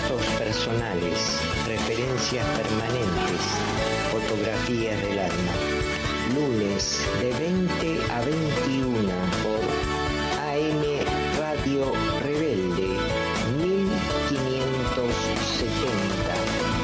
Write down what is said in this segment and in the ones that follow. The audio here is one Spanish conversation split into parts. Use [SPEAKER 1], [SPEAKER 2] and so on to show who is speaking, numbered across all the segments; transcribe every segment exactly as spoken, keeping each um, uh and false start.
[SPEAKER 1] Datos personales, referencias permanentes, fotografías del alma. Lunes de veinte a veintiuno por A M Radio Rebelde mil quinientos setenta.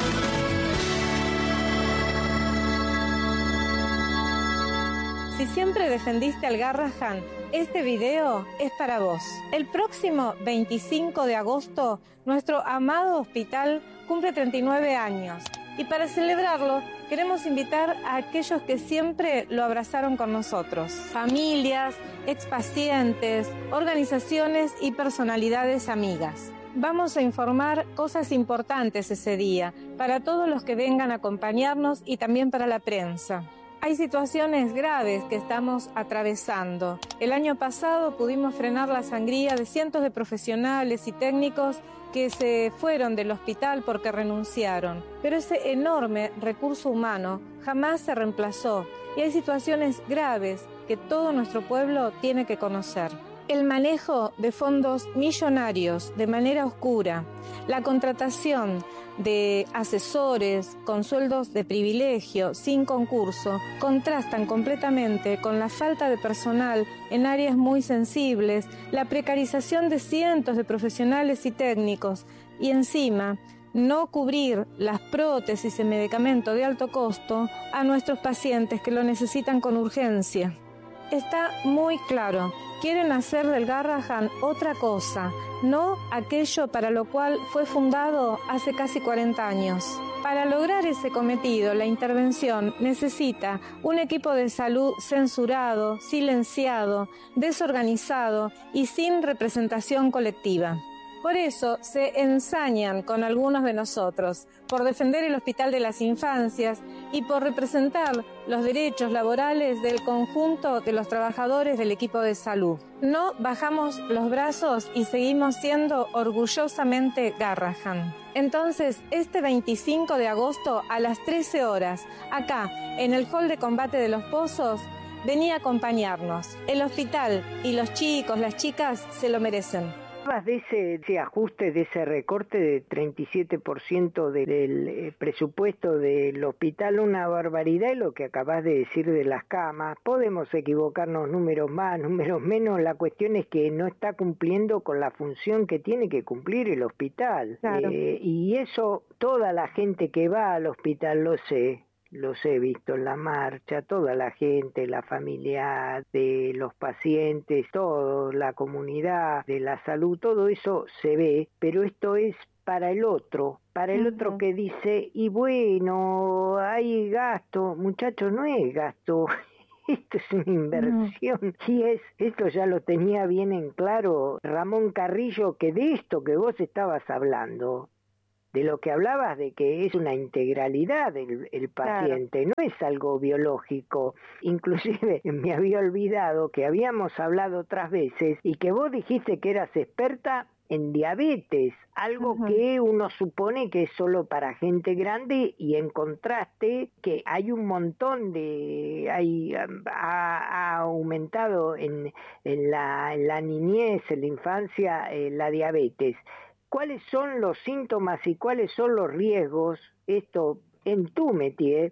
[SPEAKER 2] Si siempre defendiste al Garrahan, este video es para vos. El próximo veinticinco de agosto, nuestro amado hospital cumple treinta y nueve años. Y para celebrarlo, queremos invitar a aquellos que siempre lo abrazaron con nosotros. Familias, expacientes, organizaciones y personalidades amigas. Vamos a informar cosas importantes ese día, para todos los que vengan a acompañarnos y también para la prensa. Hay situaciones graves que estamos atravesando. El año pasado pudimos frenar la sangría de cientos de profesionales y técnicos que se fueron del hospital porque renunciaron. Pero ese enorme recurso humano jamás se reemplazó y hay situaciones graves que todo nuestro pueblo tiene que conocer. El manejo de fondos millonarios de manera oscura, la contratación de asesores con sueldos de privilegio, sin concurso, contrastan completamente con la falta de personal en áreas muy sensibles, la precarización de cientos de profesionales y técnicos y encima no cubrir las prótesis y medicamentos de alto costo a nuestros pacientes que lo necesitan con urgencia. Está muy claro, quieren hacer del Garrahan otra cosa, no aquello para lo cual fue fundado hace casi cuarenta años. Para lograr ese cometido, la intervención necesita un equipo de salud censurado, silenciado, desorganizado y sin representación colectiva. Por eso se ensañan con algunos de nosotros, por defender el Hospital de las Infancias y por representar los derechos laborales del conjunto de los trabajadores del equipo de salud. No bajamos los brazos y seguimos siendo orgullosamente Garrahan. Entonces, este veinticinco de agosto a las trece horas, acá, en el Hall de Combate de los Pozos, vení a acompañarnos. El hospital y los chicos, las chicas, se lo merecen.
[SPEAKER 3] De ese, ese ajuste, de ese recorte de treinta y siete por ciento de, del eh, presupuesto del hospital, una barbaridad, y lo que acabas de decir de las camas, podemos equivocarnos números más, números menos, la cuestión es que no está cumpliendo con la función que tiene que cumplir el hospital.
[SPEAKER 2] Claro.
[SPEAKER 3] Eh, y eso toda la gente que va al hospital lo sé. Los he visto en la marcha, toda la gente, la familia de los pacientes, todo, la comunidad de la salud, todo eso se ve, pero esto es para el otro, para el uh-huh. otro que dice, y bueno, hay gasto, muchachos, no es gasto. Esto es una inversión, uh-huh. y es, esto ya lo tenía bien en claro Ramón Carrillo, que de esto que vos estabas hablando, de lo que hablabas, de que es una integralidad el, el paciente, claro. No es algo biológico. Inclusive me había olvidado que habíamos hablado otras veces y que vos dijiste que eras experta en diabetes, algo uh-huh. que uno supone que es solo para gente grande, y encontraste que hay un montón de, hay, ha, ha aumentado en, en, la, en la niñez, en la infancia, eh, la diabetes. ¿Cuáles son los síntomas y cuáles son los riesgos? Esto en tu métier,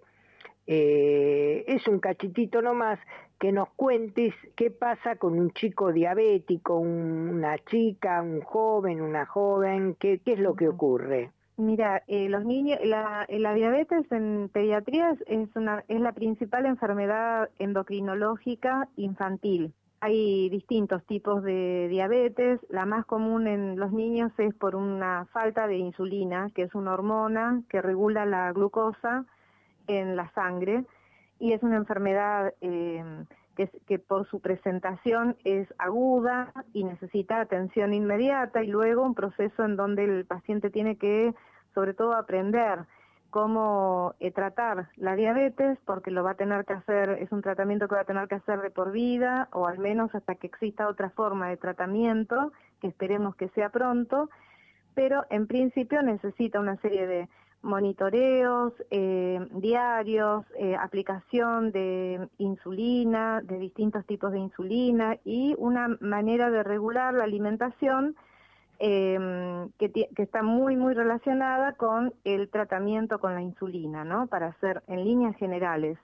[SPEAKER 3] eh, es un cachitito nomás, que nos cuentes qué pasa con un chico diabético, un, una chica, un joven, una joven, qué, qué es lo que ocurre.
[SPEAKER 4] Mira, eh, los niños, la, la diabetes en pediatría es una es la principal enfermedad endocrinológica infantil. Hay distintos tipos de diabetes. La más común en los niños es por una falta de insulina, que es una hormona que regula la glucosa en la sangre, y es una enfermedad eh, que, que por su presentación es aguda y necesita atención inmediata, y luego un proceso en donde el paciente tiene que, sobre todo, aprender cómo eh, tratar la diabetes, porque lo va a tener que hacer, es un tratamiento que va a tener que hacer de por vida, o al menos hasta que exista otra forma de tratamiento, que esperemos que sea pronto, pero en principio necesita una serie de monitoreos eh, diarios, eh, aplicación de insulina, de distintos tipos de insulina, y una manera de regular la alimentación eh, que, que está muy, muy relacionada con el tratamiento con la insulina, ¿no? Para hacer en líneas generales.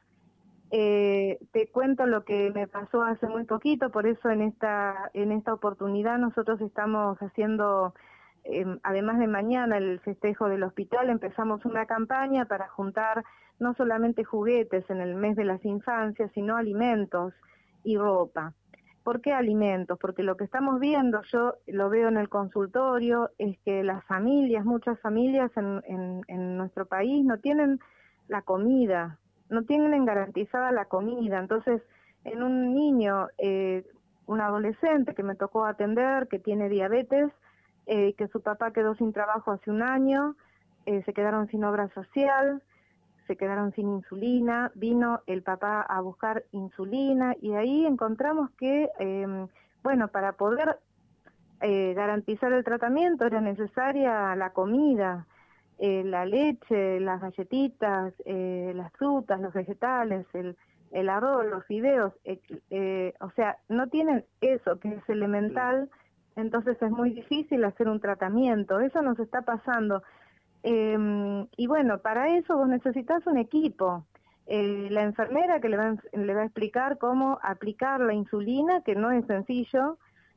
[SPEAKER 4] Eh, te cuento lo que me pasó hace muy poquito, por eso en esta, en esta oportunidad nosotros estamos haciendo, eh, además de mañana el festejo del hospital, empezamos una campaña para juntar no solamente juguetes en el mes de las infancias, sino alimentos y ropa. ¿Por qué alimentos? Porque lo que estamos viendo, yo lo veo en el consultorio, es que las familias, muchas familias en, en, en nuestro país no tienen la comida, no tienen garantizada la comida. Entonces, en un niño, eh, un adolescente que me tocó atender, que tiene diabetes, eh, que su papá quedó sin trabajo hace un año, eh, se quedaron sin obra social, se quedaron sin insulina, vino el papá a buscar insulina y ahí encontramos que, eh, bueno, para poder eh, garantizar el tratamiento era necesaria la comida, eh, la leche, las galletitas, eh, las frutas, los vegetales, el, el arroz, los fideos, eh, eh, o sea, no tienen eso que es elemental, entonces es muy difícil hacer un tratamiento, eso nos está pasando. Eh, y bueno, para eso vos necesitas un equipo. Eh, la enfermera que le va, le va a explicar cómo aplicar la insulina, que no es sencillo,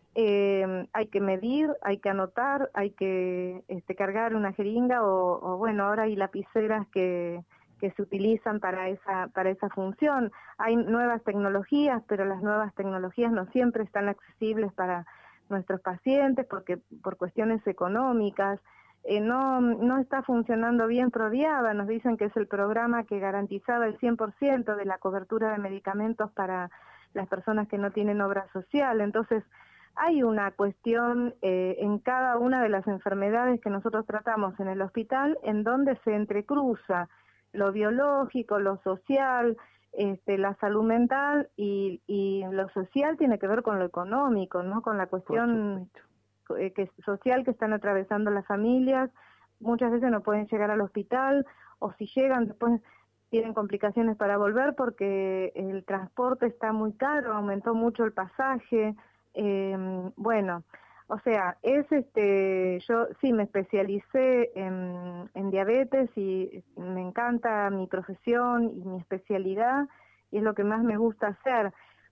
[SPEAKER 4] eh, hay que medir, hay que anotar, hay que este, cargar una jeringa o, o bueno, ahora hay lapiceras que, que se utilizan para esa, para esa función. Hay nuevas tecnologías, pero las nuevas tecnologías no siempre están accesibles para nuestros pacientes porque por cuestiones económicas. Eh, no, no está funcionando bien Prodiaba, nos dicen que es el programa que garantizaba el cien por ciento de la cobertura de medicamentos para las personas que no tienen obra social. Entonces, hay una cuestión eh, en cada una de las enfermedades que nosotros tratamos en el hospital en donde se entrecruza lo biológico, lo social, este, la salud mental y, y lo social tiene que ver con lo económico, ¿no? Con la cuestión que social que están atravesando las familias, muchas veces no pueden llegar al hospital o si llegan después tienen complicaciones para volver porque el transporte está muy caro, aumentó mucho el pasaje, eh, bueno, o sea, es este, yo sí me especialicé en, en diabetes y me encanta mi profesión y mi especialidad y es lo que más me gusta hacer.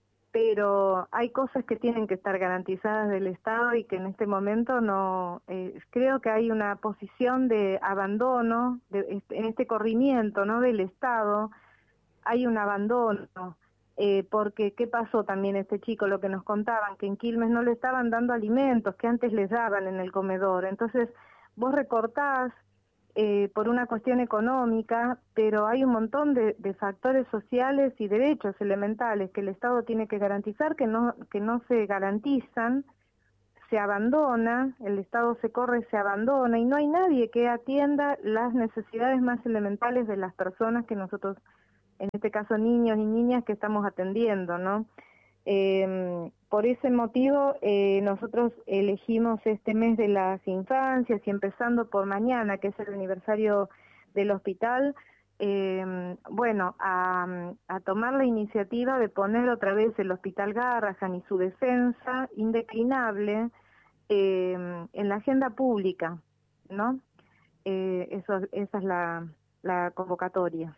[SPEAKER 4] Pero hay cosas que tienen que estar garantizadas del Estado y que en este momento no, eh, creo que hay una posición de abandono, de, en este corrimiento, ¿no? Del Estado, hay un abandono, eh, porque ¿qué pasó también este chico? Lo que nos contaban, que en Quilmes no le estaban dando alimentos que antes les daban en el comedor, entonces vos recortás, Eh, por una cuestión económica, pero hay un montón de, de factores sociales y derechos elementales que el Estado tiene que garantizar, que no, que no se garantizan, se abandona, el Estado se corre, se abandona, y no hay nadie que atienda las necesidades más elementales de las personas que nosotros, en este caso niños y niñas, que estamos atendiendo, ¿no? Eh, por ese motivo eh, nosotros elegimos este mes de las infancias y empezando por mañana, que es el aniversario del hospital, eh, bueno, a, a tomar la iniciativa de poner otra vez el Hospital Garrahan y su defensa indeclinable eh, en la agenda pública, ¿no? Eh, eso, esa es la, la convocatoria.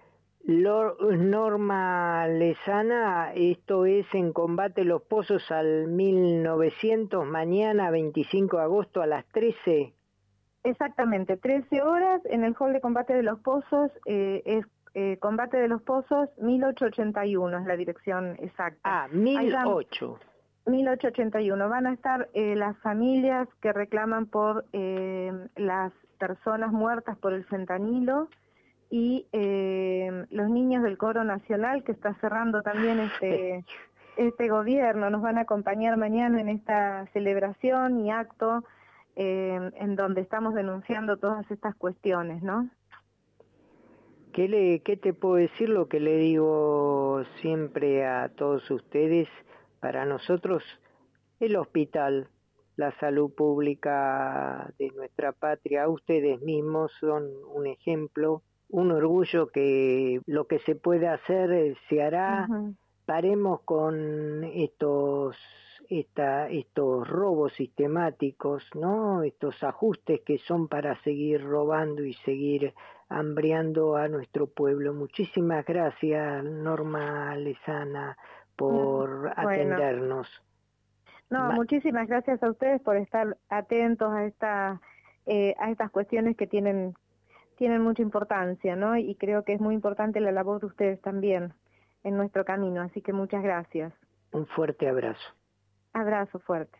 [SPEAKER 3] Norma Lezana, esto es en Combate Los Pozos al mil novecientos, mañana veinticinco de agosto a las trece.
[SPEAKER 4] Exactamente, trece horas en el hall de Combate de los Pozos, eh, es eh, Combate de los Pozos mil ochocientos ochenta y uno es la dirección exacta.
[SPEAKER 3] Ah, mil ocho.
[SPEAKER 4] mil ochocientos ochenta y uno, van a estar eh, las familias que reclaman por eh, las personas muertas por el fentanilo, y eh, los niños del Coro Nacional, que está cerrando también este, este gobierno, nos van a acompañar mañana en esta celebración y acto eh, en donde estamos denunciando todas estas cuestiones, ¿no?
[SPEAKER 3] ¿Qué, le, ¿Qué te puedo decir? Lo que le digo siempre a todos ustedes, para nosotros el hospital, la salud pública de nuestra patria, ustedes mismos son un ejemplo, un orgullo que lo que se puede hacer se hará. Uh-huh. Paremos con estos esta, estos robos sistemáticos, ¿no? Estos ajustes que son para seguir robando y seguir hambriando a nuestro pueblo. Muchísimas gracias, Norma Lezana, por
[SPEAKER 4] bueno.
[SPEAKER 3] atendernos.
[SPEAKER 4] No,
[SPEAKER 3] Ma-
[SPEAKER 4] muchísimas gracias a ustedes por estar atentos a esta, eh, a estas cuestiones que tienen tienen mucha importancia, ¿no? Y creo que es muy importante la labor de ustedes también en nuestro camino, así que muchas gracias.
[SPEAKER 3] Un fuerte abrazo.
[SPEAKER 4] Abrazo fuerte.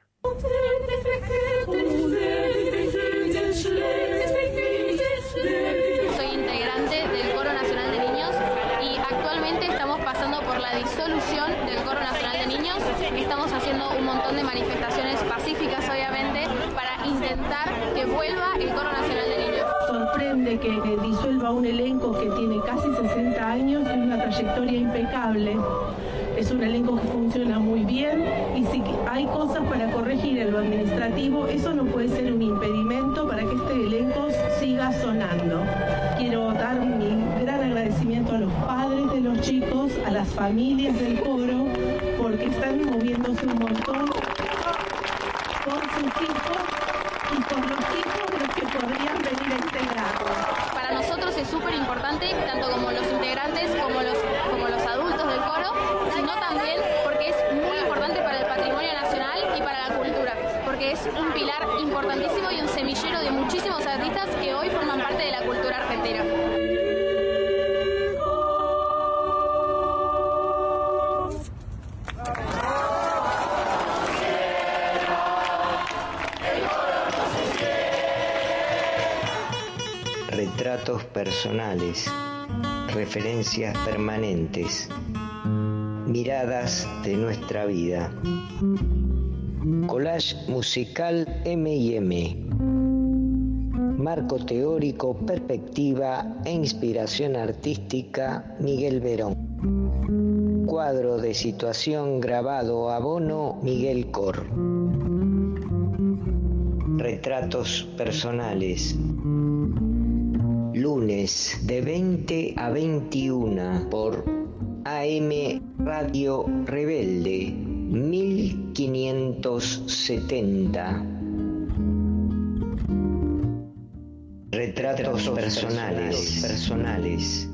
[SPEAKER 5] Soy integrante del Coro Nacional de Niños y actualmente estamos pasando por la disolución del Coro Nacional de Niños. Estamos haciendo un montón de manifestaciones pacíficas, obviamente, para intentar que vuelva el Coro Nacional de Niños.
[SPEAKER 6] Sorprende que eh, disuelva un elenco que tiene casi sesenta años y una trayectoria impecable. Es un elenco que funciona muy bien y si hay cosas para corregir en lo administrativo, eso no puede ser un impedimento para que este elenco siga sonando. Quiero dar mi gran agradecimiento a los padres de los chicos, a las familias del coro, porque están moviéndose un montón por sus hijos y por los hijos de los que podrían venir a integrarlos.
[SPEAKER 5] Para nosotros es súper importante, tanto como los integrantes como los, como los adultos del coro, sino también porque es muy importante para el patrimonio nacional y para la cultura, porque es un pilar importantísimo y un semillero de muchísimos artistas que hoy forman parte de la cultura argentina.
[SPEAKER 1] Retratos personales, referencias permanentes, miradas de nuestra vida. Collage musical eme y eme. Marco teórico, perspectiva e inspiración artística, Miguel Verón. Cuadro de situación grabado abono, Miguel Cor. Retratos personales. Lunes de veinte a veintiuna por A M Radio Rebelde mil quinientos setenta. Retratos personales, personales.